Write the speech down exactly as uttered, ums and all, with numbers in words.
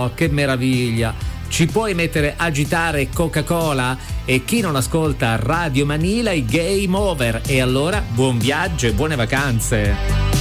Oh, che meraviglia! Ci puoi mettere agitare Coca-Cola? E chi non ascolta Radio Manila è game over. E allora buon viaggio e buone vacanze.